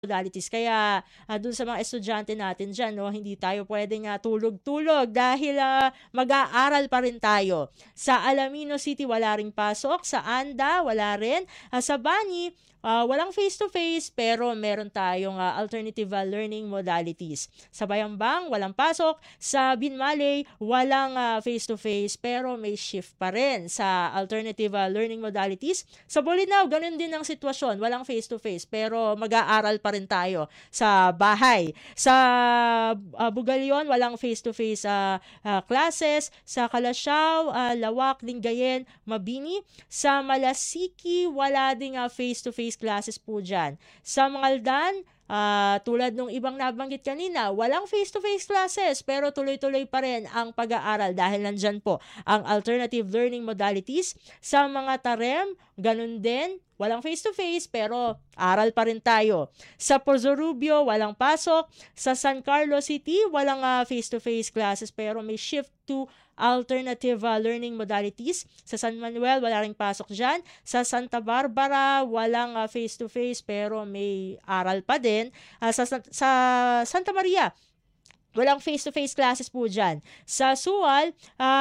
modalities. Kaya dun sa mga estudyante natin dyan, no, hindi tayo pwedeng tulog-tulog dahil mag-aaral pa rin tayo. Sa Alamino City, wala ring pasok. Sa Anda, wala rin. Sa Bani, walang face-to-face pero meron tayong alternative learning modalities. Sa Bayambang, walang pasok. Sa Binmaley, walang face-to-face pero may shift pa rin sa alternative learning modalities. Sa Bolinao, ganun din ang sitwasyon. Walang face-to-face pero mag-aaral pa rin tayo sa bahay. Sa Bugalyon, walang face-to-face classes. Sa Calasiao, Lawak, Lingayen, Mabini. Sa Malasiki, wala ding face-to-face classes po dyan. Sa Mangaldan, tulad nung ibang nabanggit kanina, walang face-to-face classes pero tuloy-tuloy pa rin ang pag-aaral dahil nandyan po ang alternative learning modalities. Sa mga Tarem, ganun din, walang face-to-face pero aral pa rin tayo. Sa Porzorubio, walang pasok. Sa San Carlos City, walang face-to-face classes pero may shift to alternative learning modalities. Sa San Manuel, wala ring pasok dyan. Sa Santa Barbara, walang face-to-face pero may aral pa din. Sa Santa Maria, walang face-to-face classes po dyan. Sa Sual,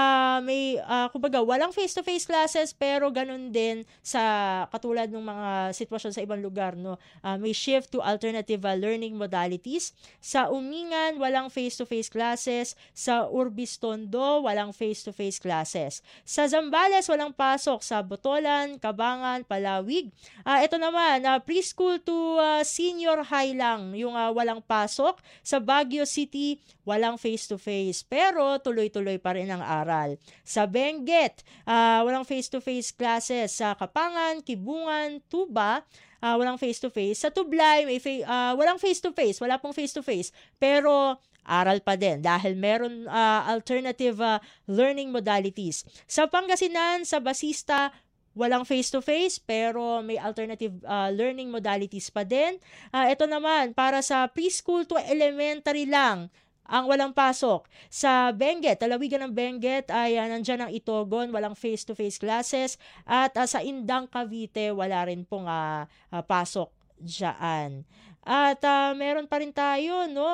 kumbaga, walang face-to-face classes pero ganun din sa katulad ng mga sitwasyon sa ibang lugar, no? May shift to alternative learning modalities. Sa Umingan, walang face-to-face classes. Sa Urbistondo, walang face-to-face classes. Sa Zambales, walang pasok. Sa Botolan, Cabangan, Palawig. Ito naman, preschool to senior high lang yung walang pasok. Sa Baguio City, walang face-to-face pero tuloy-tuloy pa rin ang aral. Sa Benguet, walang face-to-face classes. Sa Kapangan, Kibungan, Tuba, walang face-to-face. Sa Tublay, walang face-to-face. Wala pong face-to-face pero aral pa din dahil meron alternative learning modalities. Sa Pangasinan, sa Basista, walang face-to-face pero may alternative learning modalities pa din. Ito naman, para sa preschool to elementary lang ang walang pasok. Sa Benguet, lalawigan ng Benguet ay nandyan ang Itogon, walang face-to-face classes. At sa Indang, Cavite, wala rin pong pasok dyan. At meron pa rin tayo, no?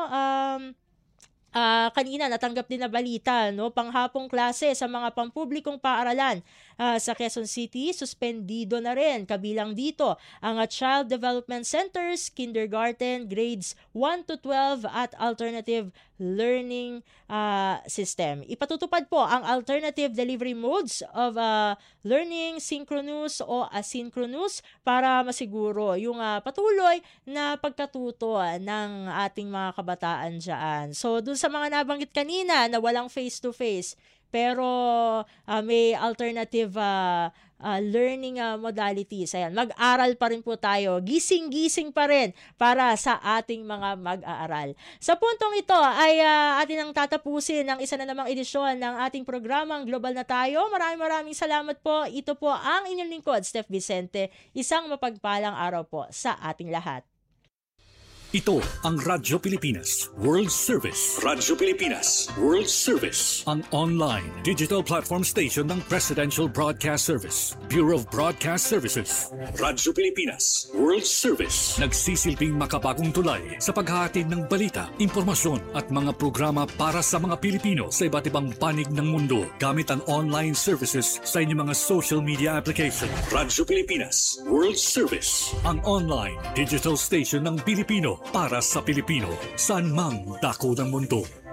Kanina natanggap din na balita, no, panghapong klase sa mga pampublikong paaralan sa Quezon City, suspendido na rin. Kabilang dito ang Child Development Centers, kindergarten, grades 1 to 12 at alternative learning system. Ipatutupad po ang alternative delivery modes of learning, synchronous o asynchronous para masiguro yung patuloy na pagkatuto ng ating mga kabataan dyan. So, dun sa mga nabanggit kanina na walang face-to-face pero may alternative learning modalities. Ayan, mag-aral pa rin po tayo. Gising-gising pa rin para sa ating mga mag-aaral. Sa puntong ito ay atin ang tatapusin ang isa na namang edisyon ng ating programang Global na Tayo. Maraming salamat po. Ito po ang inyong lingkod, Steph Vicente. Isang mapagpalang araw po sa ating lahat. Ito ang Radyo Pilipinas World Service. Radyo Pilipinas World Service. Ang online digital platform station ng Presidential Broadcast Service, Bureau of Broadcast Services. Radyo Pilipinas World Service. Nagsisilbing makabagong tulay sa paghahatid ng balita, impormasyon at mga programa para sa mga Pilipino sa iba't ibang panig ng mundo gamit ang online services sa inyong mga social media application. Radyo Pilipinas World Service. Ang online digital station ng Pilipino para sa Pilipino, saan mang dako ng mundo.